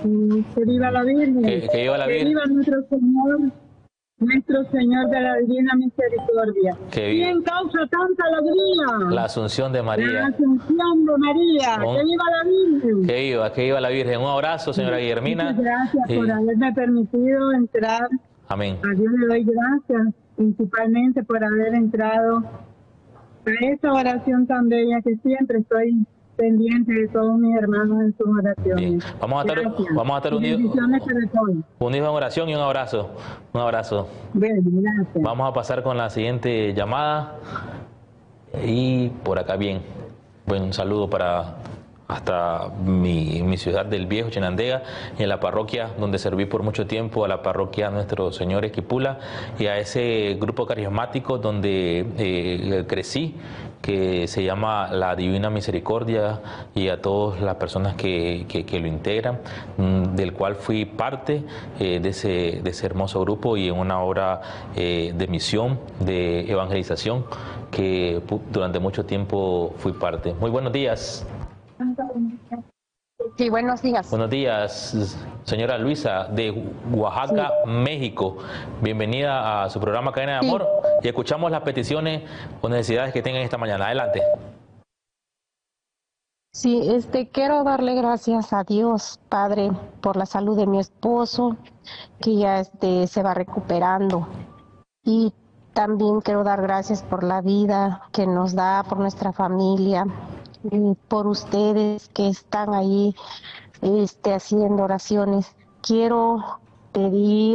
Que viva la Virgen. Que viva la Virgen. Que viva nuestro Señor de la Divina Misericordia. ¿Quién causa tanta alegría? La Asunción de María. La Asunción de María. Que viva la Virgen. Que viva la Virgen. Un abrazo, señora Guillermina. Muchas gracias por haberme permitido entrar. Amén. A Dios le doy gracias, principalmente por haber entrado a esta oración tan bella que siempre estoy pendiente de todos mis hermanos en sus oraciones. Bien. Vamos a estar unidos en oración y un abrazo. Un abrazo. Bien, gracias. Vamos a pasar con la siguiente llamada. Y por acá, bien. Bueno, un saludo para hasta mi ciudad del Viejo, Chinandega, y en la parroquia donde serví por mucho tiempo, a la parroquia Nuestro Señor Esquipula, y a ese grupo carismático donde crecí, que se llama La Divina Misericordia, y a todas las personas que lo integran, del cual fui parte de ese hermoso grupo, y en una obra de misión, de evangelización, que durante mucho tiempo fui parte. Muy buenos días. Sí, buenos días. Buenos días, señora Luisa, de Oaxaca, sí, México. Bienvenida a su programa Cadena de Amor, y escuchamos las peticiones o necesidades que tengan esta mañana. Adelante. Sí, quiero darle gracias a Dios, Padre, por la salud de mi esposo, que ya se va recuperando. Y también quiero dar gracias por la vida que nos da, por nuestra familia, y por ustedes que están ahí haciendo oraciones. Quiero pedir